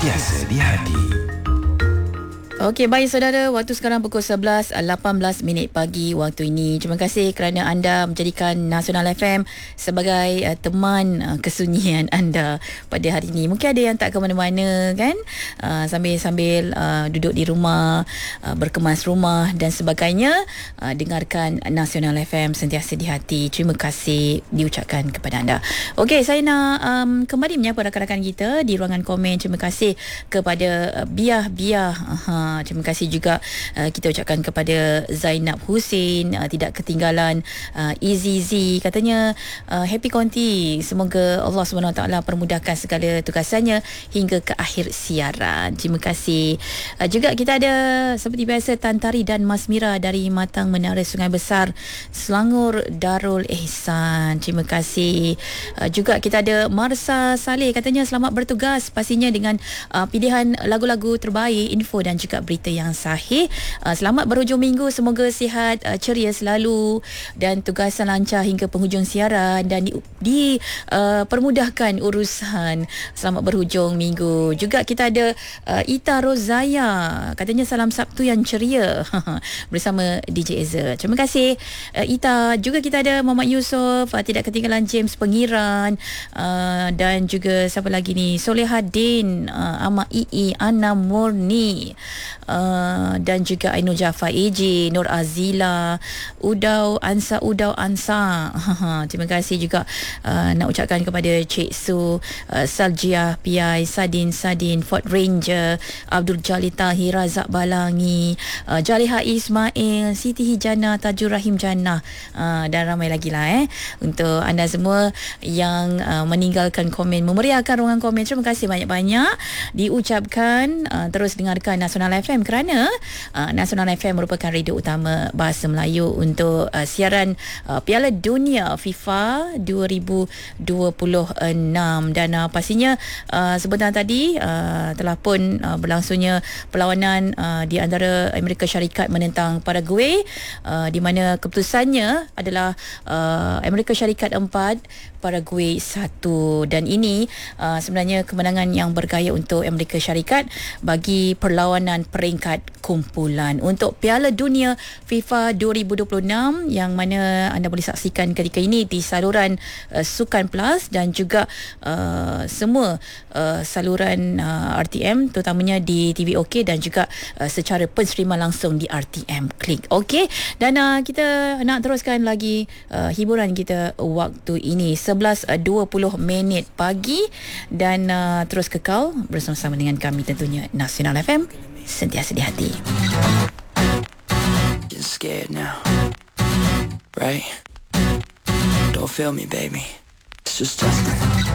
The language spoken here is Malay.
Sentiasa di hati. Okey, baik saudara, waktu sekarang pukul 11.18 pagi waktu ini. Terima kasih kerana anda menjadikan Nasional FM sebagai teman kesunyian anda pada hari ini. Mungkin ada yang tak ke mana-mana kan, sambil-sambil duduk di rumah, berkemas rumah dan sebagainya, dengarkan Nasional FM sentiasa di hati. Terima kasih diucapkan kepada anda. Okey, saya nak kembali menyapa rakan-rakan kita di ruangan komen. Terima kasih kepada Biah. Terima kasih juga kita ucapkan kepada Zainab Hussein, tidak ketinggalan Easy Z, katanya happy konti, semoga Allah SWT permudahkan segala tugasannya hingga ke akhir siaran. Terima kasih. Juga kita ada seperti biasa Tan Tari dan Mas Mira dari Matang Menara Sungai Besar, Selangor Darul Ihsan. Terima kasih. Juga kita ada Marsa Saleh, katanya selamat bertugas pastinya dengan pilihan lagu-lagu terbaik, info dan juga berita yang sahih. Selamat berhujung minggu, semoga sihat, ceria selalu dan tugasan lancar hingga penghujung siaran dan permudahkan urusan. Selamat berhujung minggu. Juga kita ada Ita Rozaya, katanya salam Sabtu yang ceria bersama DJ Eza. Terima kasih Ita. Juga kita ada Muhammad Yusof, tidak ketinggalan James Pengiran, dan juga siapa lagi ni, Solehadin, Ahmad Ii, Ana Murni, dan juga Ainul Jafar AJ, Nur Azila, Udau Ansa. Terima kasih juga nak ucapkan kepada Cik Su, Saljiah PI, Sadin, Ford Ranger, Abdul Jalil Tahir, Razak Balangi, Jaliha Ismail, Siti Hijana, Tajur Rahim Jannah, dan ramai lagi lah untuk anda semua yang meninggalkan komen, memeriahkan ruangan komen. Terima kasih banyak-banyak diucapkan. Terus dengarkan Nasional FM kerana Nasional FM merupakan radio utama bahasa Melayu untuk siaran Piala Dunia FIFA 2026, dan pastinya sebentar tadi telah pun berlangsungnya perlawanan di antara Amerika Syarikat menentang Paraguay, di mana keputusannya adalah Amerika Syarikat 4, Paraguay 1, dan ini sebenarnya kemenangan yang bergaya untuk Amerika Syarikat bagi perlawanan peringkat kumpulan untuk Piala Dunia FIFA 2026 yang mana anda boleh saksikan ketika ini di saluran Sukan Plus dan juga semua saluran RTM, terutamanya di TV OK dan juga secara penseriman langsung di RTM Klik. Okey, dan kita nak teruskan lagi hiburan kita waktu ini 11.20 pagi, dan terus kekal bersama-sama dengan kami tentunya Nasional FM sentiasa di hati. Getting scared now, right? Don't feel me, baby. It's just Justin.